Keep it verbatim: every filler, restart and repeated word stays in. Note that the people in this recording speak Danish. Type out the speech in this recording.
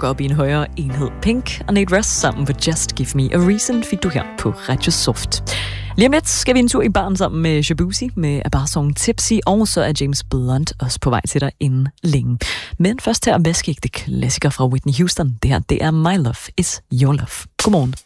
nok op i en højere enhed. Pink og Nate Ruess sammen på Just Give Me a Reason fik du her på Radio Soft. Lige om lidt skal vi en tur i baren sammen med Shabuzi med Abarsong Tipsy, og så er James Blunt også på vej til dig inden længe. Men først her vaskeægte klassiker fra Whitney Houston. Det her, det er My Love Is Your Love. Godmorgen.